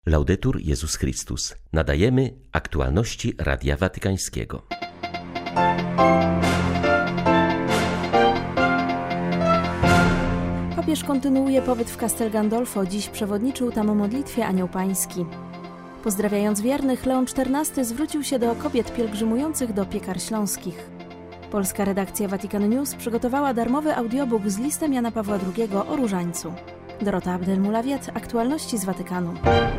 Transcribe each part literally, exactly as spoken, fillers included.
Laudetur Jezus Chrystus. Nadajemy aktualności Radia Watykańskiego. Papież kontynuuje pobyt w Castel Gandolfo. Dziś przewodniczył tam o modlitwie Anioł Pański. Pozdrawiając wiernych, Leon czternasty zwrócił się do kobiet pielgrzymujących do Piekar Śląskich. Polska redakcja Vatican News przygotowała darmowy audiobook z listem Jana Pawła drugiego o różańcu. Dorota Abdel-Mulawiet, aktualności z Watykanu.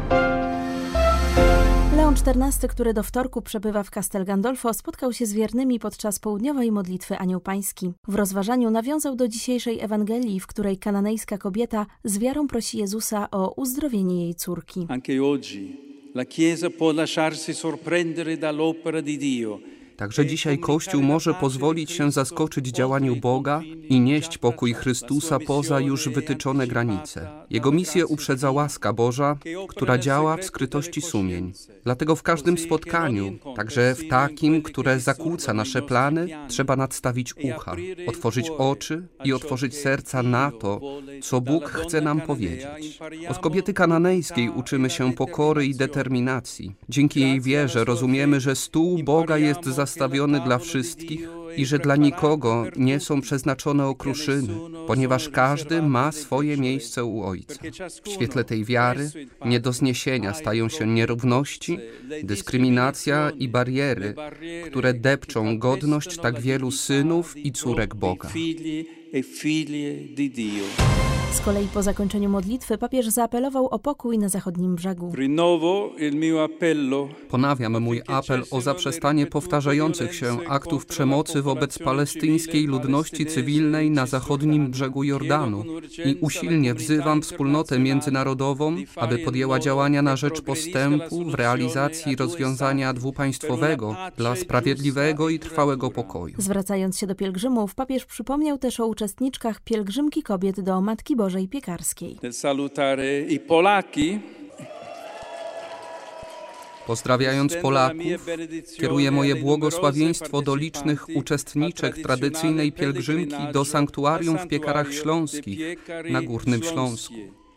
Leon czternasty, który do wtorku przebywa w Castel Gandolfo, spotkał się z wiernymi podczas południowej modlitwy Anioł Pański. W rozważaniu nawiązał do dzisiejszej Ewangelii, w której kananejska kobieta z wiarą prosi Jezusa o uzdrowienie jej córki. Anche oggi la Chiesa può lasciarsi sorprendere dall'opera di Dio. Także dzisiaj Kościół może pozwolić się zaskoczyć działaniu Boga i nieść pokój Chrystusa poza już wytyczone granice. Jego misję uprzedza łaska Boża, która działa w skrytości sumień. Dlatego w każdym spotkaniu, także w takim, które zakłóca nasze plany, trzeba nadstawić ucha, otworzyć oczy i otworzyć serca na to, co Bóg chce nam powiedzieć. Od kobiety kananejskiej uczymy się pokory i determinacji. Dzięki jej wierze rozumiemy, że stół Boga jest za zastawiony dla wszystkich i że dla nikogo nie są przeznaczone okruszyny, ponieważ każdy ma swoje miejsce u Ojca. W świetle tej wiary nie do zniesienia stają się nierówności, dyskryminacja i bariery, które depczą godność tak wielu synów i córek Boga. Z kolei po zakończeniu modlitwy papież zaapelował o pokój na zachodnim brzegu. Ponawiam mój apel o zaprzestanie powtarzających się aktów przemocy wobec palestyńskiej ludności cywilnej na zachodnim brzegu Jordanu i usilnie wzywam wspólnotę międzynarodową, aby podjęła działania na rzecz postępu w realizacji rozwiązania dwupaństwowego dla sprawiedliwego i trwałego pokoju. Zwracając się do pielgrzymów, papież przypomniał też o uczestniczkach pielgrzymki kobiet do Matki Bożej Piekarskiej. Pozdrawiając Polaków, kieruję moje błogosławieństwo do licznych uczestniczek tradycyjnej pielgrzymki do sanktuarium w Piekarach Śląskich na Górnym Śląsku.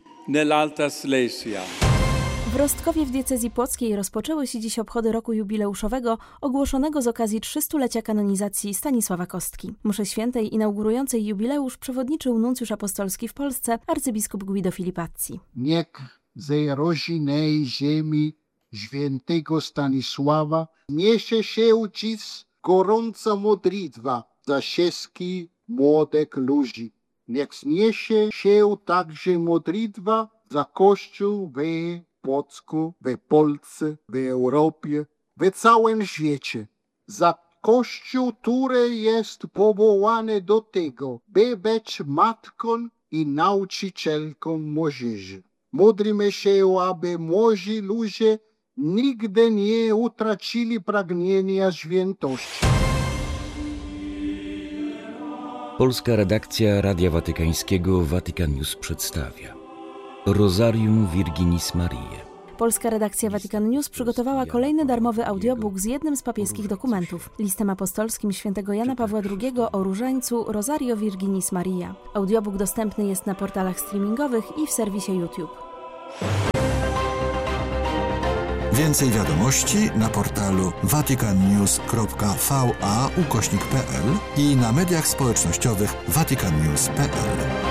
W Rostkowie w diecezji płockiej rozpoczęły się dziś obchody roku jubileuszowego ogłoszonego z okazji trzystulecia kanonizacji Stanisława Kostki. Mszy świętej inaugurującej jubileusz przewodniczył nuncjusz apostolski w Polsce arcybiskup Guido Filipazzi. Niech ze rodzinnej ziemi świętego Stanisława niesie się dziś gorąca modlitwa za wszystkich młodych ludzi. Niech zniesie się także modlitwa za Kościół w Płocku, w Polsce, w Europie, w całym świecie. Za Kościół, który jest powołany do tego, by być matką i nauczycielką młodzieży. Módlmy się, aby młodzi ludzie nigdy nie utracili pragnienia świętości. Polska redakcja Radia Watykańskiego Vatican News przedstawia Rosarium Virginis Mariae. Polska redakcja Vatican News przygotowała kolejny darmowy audiobook z jednym z papieskich dokumentów, listem apostolskim świętego Jana Pawła drugiego o różańcu Rosario Virginis Mariae. Audiobook dostępny jest na portalach streamingowych i w serwisie YouTube. Więcej wiadomości na portalu vaticannews kropka va ukośnik kropka pl i na mediach społecznościowych vaticannews kropka pl.